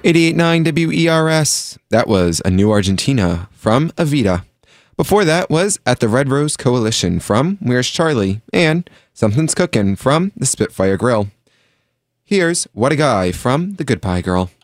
88.9 WERS. That was A New Argentina from Evita. Before that was At the Red Rose Coalition from Where's Charlie and Something's Cookin' from the Spitfire Grill. Here's What a Guy from The Good Pie Girl.